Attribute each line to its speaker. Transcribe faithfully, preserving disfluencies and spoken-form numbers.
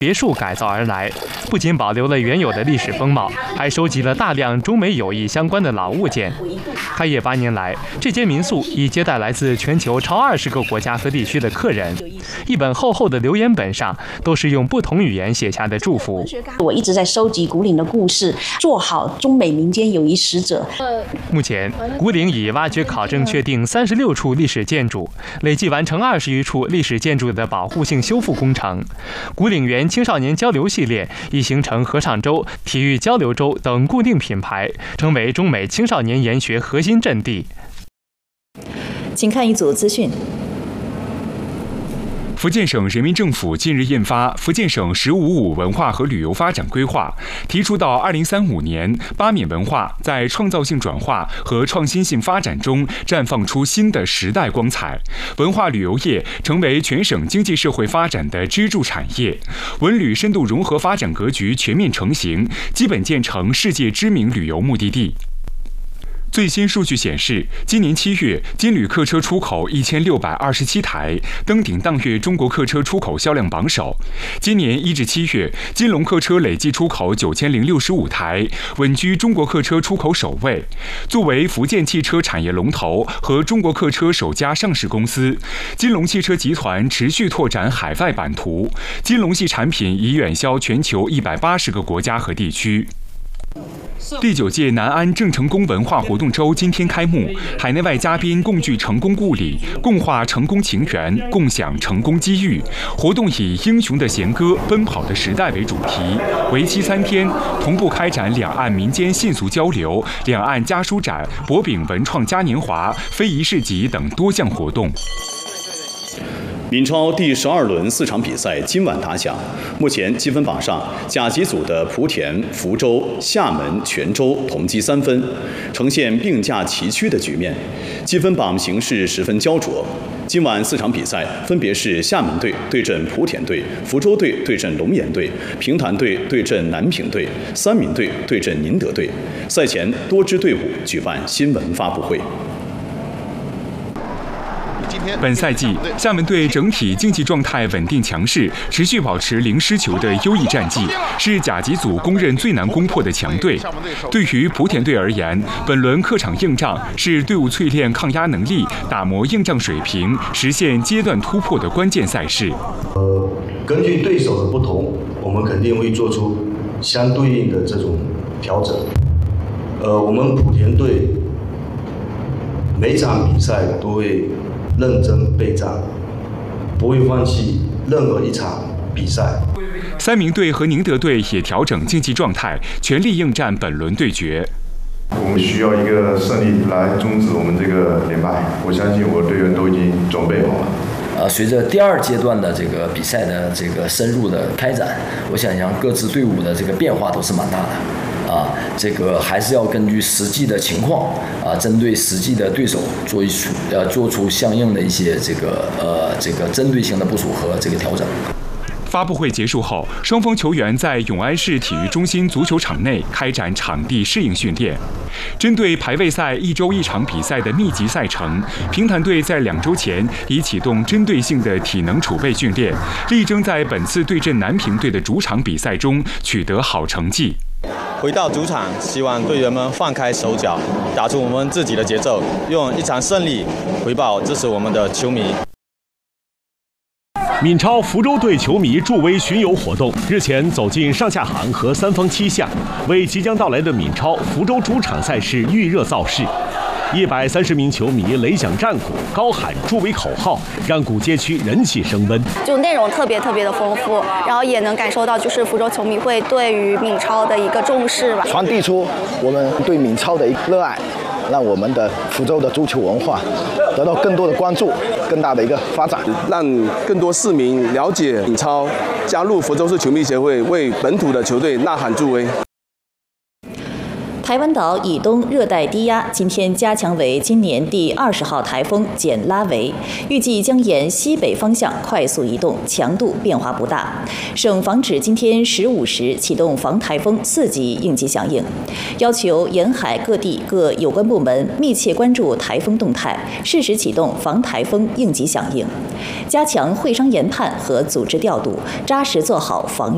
Speaker 1: 别墅改造而来，不仅保留了原有的历史风貌，还收集了大量中美友谊相关的老物件。开业八年来，这间民宿已接待来自全球超二十个国家和地区的客人。一本厚厚的留言本上，都是用不同语言写下的祝福。
Speaker 2: 我一直在收集古岭的故事，做好中美民间友谊使者。
Speaker 1: 目前，古岭已挖掘考证确定三十六处历史建筑，累计完成二十余处历史建筑的保护性修复工程。古岭园青少年交流系列已形成合唱周、体育交流周等固定品牌，成为中美青少年研学核心阵地。
Speaker 3: 请看一组资讯。
Speaker 4: 福建省人民政府近日印发《福建省“十五五”文化和旅游发展规划》，提出到二零三五年，巴闽文化在创造性转化和创新性发展中绽放出新的时代光彩，文化旅游业成为全省经济社会发展的支柱产业，文旅深度融合发展格局全面成型，基本建成世界知名旅游目的地。最新数据显示，今年七月，金旅客车出口一千六百二十七台，登顶当月中国客车出口销量榜首。今年一至七月，金龙客车累计出口九千零六十五台，稳居中国客车出口首位。作为福建汽车产业龙头和中国客车首家上市公司，金龙汽车集团持续拓展海外版图，金龙系产品已远销全球一百八十个国家和地区。第九届南安郑成功文化活动周今天开幕，海内外嘉宾共聚成功故里，共话成功情缘，共享成功机遇。活动以“英雄的弦歌，奔跑的时代”为主题，为期三天，同步开展两岸民间信俗交流、两岸家书展、博饼文创嘉年华、非遗市集等多项活动。
Speaker 5: 闽超第十二轮四场比赛今晚打响。目前积分榜上，甲级组的莆田、福州、厦门、泉州同积三分，呈现并驾齐驱的局面，积分榜形势十分焦灼。今晚四场比赛分别是厦门队对阵莆田队、福州队对阵龙岩队、平潭队对阵南平队、三闽队对阵宁德队。赛前，多支队伍举办新闻发布会。
Speaker 4: 本赛季，厦门队整体竞技状态稳定强势，持续保持零失球的优异战绩，是甲级组公认最难攻破的强队。对于莆田队而言，本轮客场硬仗是队伍淬炼抗压能力、打磨硬仗水平、实现阶段突破的关键赛事。
Speaker 6: 呃，根据对手的不同，我们肯定会做出相对应的这种调整。呃，我们莆田队每场比赛都会认真备战，不会放弃任何一场比赛。
Speaker 4: 三明队和宁德队也调整竞技状态，全力应战本轮对决。
Speaker 7: 我们需要一个胜利来终止我们这个连败，我相信我队员都已经准备好了。
Speaker 8: 呃，随着第二阶段的这个比赛的这个深入的开展，我想想各支队伍的这个变化都是蛮大的。啊，这个还是要根据实际的情况啊，针对实际的对手做一出呃做出相应的一些这个呃这个针对性的部署和这个调整。
Speaker 4: 发布会结束后，双方球员在永安市体育中心足球场内开展场地适应训练。针对排位赛一周一场比赛的密集赛程，平潭队在两周前已启动针对性的体能储备训练，力争在本次对阵南平队的主场比赛中取得好成绩。
Speaker 9: 回到主场，希望队员们放开手脚，打出我们自己的节奏，用一场胜利回报支持我们的球迷。
Speaker 10: 闽超福州队球迷助威巡游活动日前走进上下杭和三坊七巷，为即将到来的闽超福州主场赛事预热造势。一百三十名球迷擂响战鼓，高喊助威口号，让古街区人气升温。
Speaker 11: 就内容特别特别的丰富，然后也能感受到就是福州球迷会对于闽超的一个重视吧，
Speaker 12: 传递出我们对闽超的一个热爱，让我们的福州的足球文化得到更多的关注，更大的一个发展，
Speaker 13: 让更多市民了解闽超，加入福州市球迷协会，为本土的球队呐喊助威。
Speaker 3: 台湾岛以东热带低压今天加强为今年第二十号台风减拉维，预计将沿西北方向快速移动，强度变化不大。省防指今天十五时启动防台风四级应急响应，要求沿海各地各有关部门密切关注台风动态，适时启动防台风应急响应，加强会商研判和组织调度，扎实做好防御。